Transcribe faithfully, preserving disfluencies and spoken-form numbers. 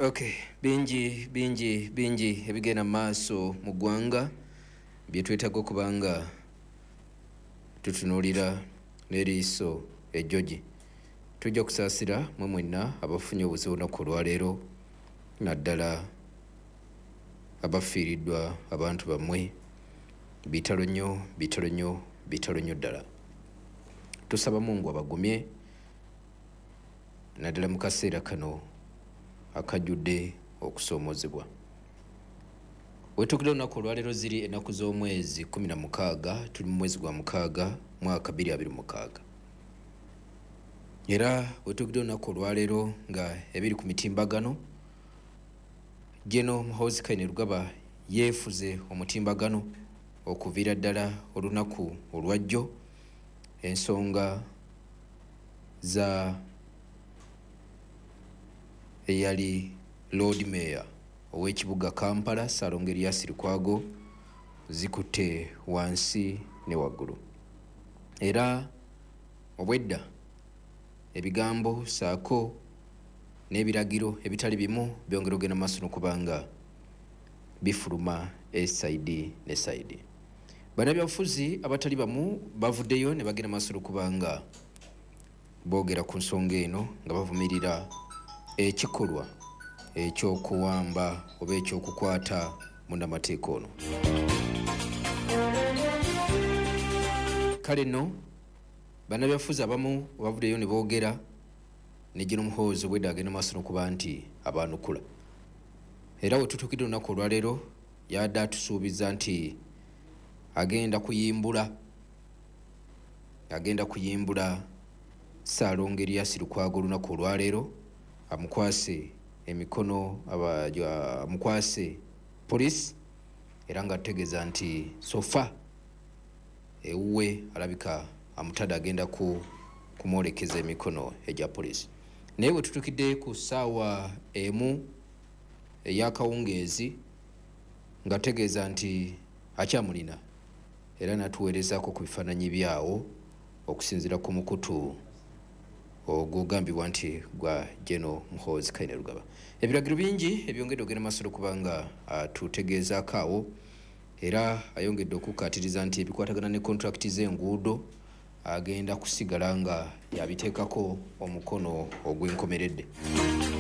Okay, bingi bingi bingi ebigenda maaso mu ggwanga bye twetaaga okubanga tutunuulira n'eriiso ejjogi. Tujja kusaasira mwe mwenna abafunye obuzibu olunaku olwaleero, naddala abafiiriddwa abantu bammwe. Bitalo nnyo bitalo nnyo bitalo nnyo ddala. Tusaba Mungu abagumye naddala mu kaseera kano akajjudde okusoomoozebwa. Wetuukira olunaku olwaleero ziri ennaku z'omwezi kumi na mukaaga, tuli mu mwezi gwa mukaaga mwaka bbiri abiri mukaaga. Era wetuukira olunaku olwaleero nga ebiri ku mitimbagano, General Muhoozi Kainerugaba yeefuze omutimbagano okuviira ddala olunaku olwajjo ensonga za eyali Lord Mayor ow'ekibuga Kampala Ssaalongo Erias Lukwago zikutte wansi ne waggulu. Era obwedda ebigambo saako n'ebiragiro ebitali bimu byongera ogenda maaso n'okubanga bifuluma esaidi ne saidi. Bannabyabufuzi abatali bamu bavuddeyo ne bagenda maaso n'okubanga boogera ku nsonga eno nga bavumirira ekikolwa ekyokuwamba oba ekyokukwata munnamateeka ono. Kale nno bannabyabufuzi abamu bavuddeyo ne boogera ne General Muhoozi obwedda agenda maaso n'okuba nti abaanukula. Era we tutuukidde olunaku olwaleero yadde atusuubiza nti agenda kuyimbula agenda kuyimbula Ssaalongo Erias Lukwago olunaku olwaleero, amukwase emikono amukwase poliisi, era nga tutegeeza nti sofa ewuwe alabika amutadde agenda ku kumwolekeza emikono egya poliisi. Naye bwe tutukidde ku ssaawa emu ey'akawungeezi nga tutegeeza nti akyamulina era n'atuweerezaako ku bifaananyi byawo okusinziira ku mukutu ogugambibwa nti gwa General Muhoozi Kainerugaba. Ebiragiro bingi ebyongedde ogenda maaso okubanga atutegeezaako awo, era ayongedde okukkaatiriza nti ebikwatagana ne kontrakiti z'enguudo agenda kusigala nga yabiteekako omukono ogw'enkomeredde.